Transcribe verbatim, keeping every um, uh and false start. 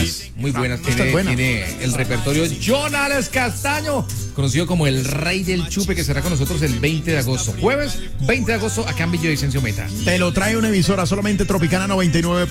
buenas, muy buenas. Esta Tiene, es buena. tiene el repertorio John Alex Castaño, conocido como el Rey del Chupe, que estará con nosotros el veinte de agosto. Jueves veinte de agosto acá en Villavicencio Meta. Te lo trae una emisora solamente Tropicana noventa y nueve.